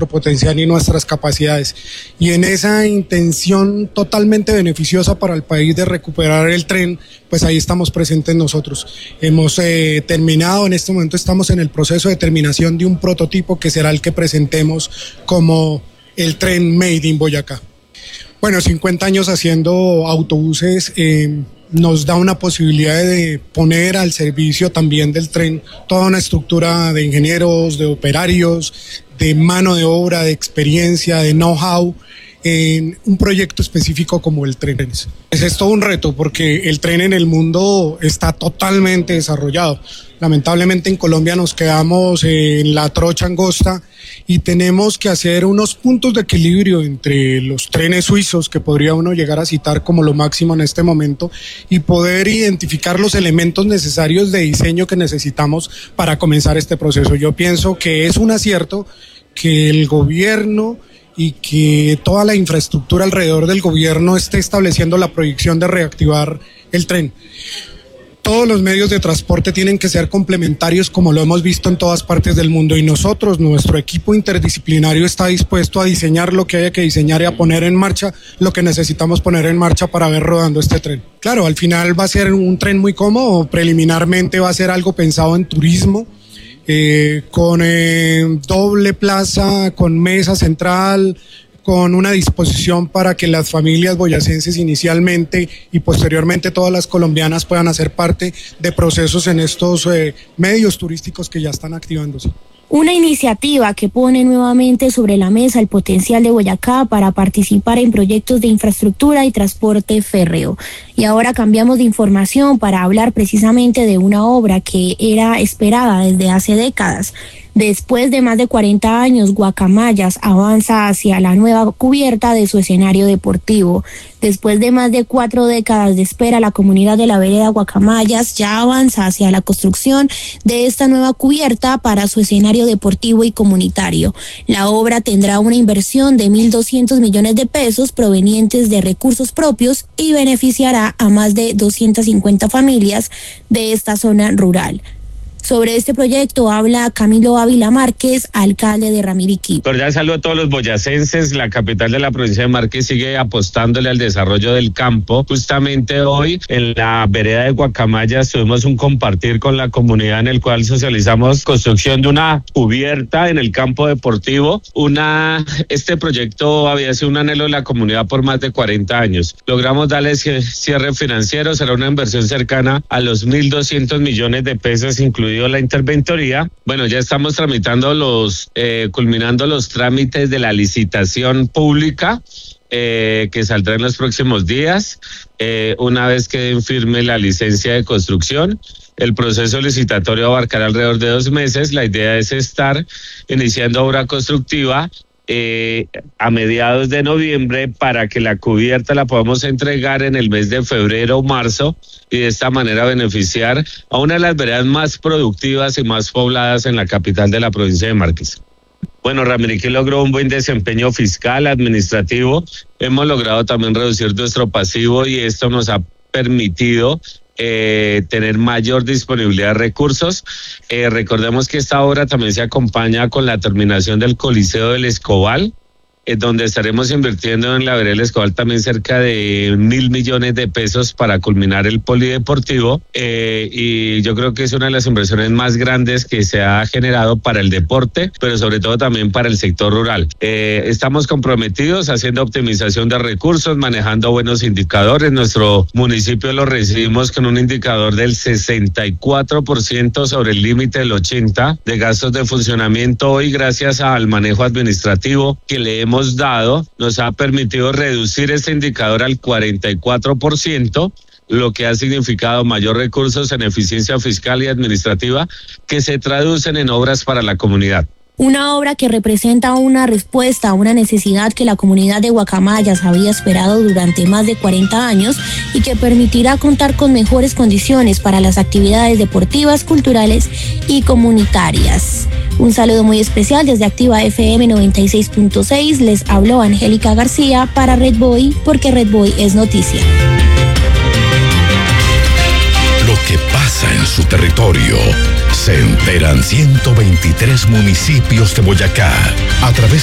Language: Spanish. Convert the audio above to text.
nuestro potencial y nuestras capacidades. Y en esa intención totalmente beneficiosa para el país de recuperar el tren, pues ahí estamos presentes nosotros. Hemos terminado, en este momento estamos en el proceso de terminación de un prototipo que será el que presentemos como el tren Made in Boyacá. Bueno, 50 años haciendo autobuses nos da una posibilidad de poner al servicio también del tren toda una estructura de ingenieros, de operarios, de mano de obra, de experiencia, de know-how en un proyecto específico como el tren. Es todo un reto porque el tren en el mundo está totalmente desarrollado. Lamentablemente en Colombia nos quedamos en la trocha angosta y tenemos que hacer unos puntos de equilibrio entre los trenes suizos, que podría uno llegar a citar como lo máximo en este momento, y poder identificar los elementos necesarios de diseño que necesitamos para comenzar este proceso. Yo pienso que es un acierto que el gobierno y que toda la infraestructura alrededor del gobierno esté estableciendo la proyección de reactivar el tren. Todos los medios de transporte tienen que ser complementarios, como lo hemos visto en todas partes del mundo, y nosotros, nuestro equipo interdisciplinario, está dispuesto a diseñar lo que haya que diseñar y a poner en marcha lo que necesitamos poner en marcha para ver rodando este tren. Claro, al final va a ser un tren muy cómodo, preliminarmente va a ser algo pensado en turismo, con doble plaza, con mesa central, con una disposición para que las familias boyacenses inicialmente y posteriormente todas las colombianas puedan hacer parte de procesos en estos medios turísticos que ya están activándose. Una iniciativa que pone nuevamente sobre la mesa el potencial de Boyacá para participar en proyectos de infraestructura y transporte férreo. Y ahora cambiamos de información para hablar precisamente de una obra que era esperada desde hace décadas. Después de más de 40 años, Guacamayas avanza hacia la nueva cubierta de su escenario deportivo. Después de más de 4 décadas de espera, la comunidad de la vereda Guacamayas ya avanza hacia la construcción de esta nueva cubierta para su escenario deportivo y comunitario. La obra tendrá una inversión de 1.200 millones de pesos provenientes de recursos propios y beneficiará a más de 250 familias de esta zona rural. Sobre este proyecto habla Camilo Ávila Márquez, alcalde de Ramiriquí. Cordial saludo a todos los boyacenses. La capital de la provincia de Márquez sigue apostándole al desarrollo del campo. Justamente hoy en la vereda de Guacamayas tuvimos un compartir con la comunidad en el cual socializamos construcción de una cubierta en el campo deportivo. Este proyecto había sido un anhelo de la comunidad por más de 40 años. Logramos darle cierre financiero, será una inversión cercana a los 1.200 millones de pesos, incluido la interventoría. Bueno, ya estamos tramitando culminando los trámites de la licitación pública que saldrá en los próximos días. Una vez quede firme la licencia de construcción, el proceso licitatorio abarcará alrededor de 2 meses. La idea es estar iniciando obra constructiva a mediados de noviembre para que la cubierta la podamos entregar en el mes de febrero o marzo y de esta manera beneficiar a una de las veredas más productivas y más pobladas en la capital de la provincia de Márquez. Bueno, Ramiriquí logró un buen desempeño fiscal, administrativo. Hemos logrado también reducir nuestro pasivo y esto nos ha permitido tener mayor disponibilidad de recursos. Recordemos que esta obra también se acompaña con la terminación del Coliseo del Escobal, donde estaremos invirtiendo en la vereda del Escobal también cerca de 1.000 millones de pesos para culminar el polideportivo, y yo creo que es una de las inversiones más grandes que se ha generado para el deporte, pero sobre todo también para el sector rural. Estamos comprometidos haciendo optimización de recursos, manejando buenos indicadores. Nuestro municipio lo recibimos con un indicador del 64% sobre el límite del 80% de gastos de funcionamiento. Hoy, gracias al manejo administrativo que le hemos dado, nos ha permitido reducir este indicador al 44%, lo que ha significado mayor recursos en eficiencia fiscal y administrativa que se traducen en obras para la comunidad. Una obra que representa una respuesta a una necesidad que la comunidad de Guacamayas había esperado durante más de 40 años y que permitirá contar con mejores condiciones para las actividades deportivas, culturales y comunitarias. Un saludo muy especial desde Activa FM 96.6. Les habló Angélica García para Red Boy, porque Red Boy es noticia. Lo que pasa en su territorio se enteran 123 municipios de Boyacá a través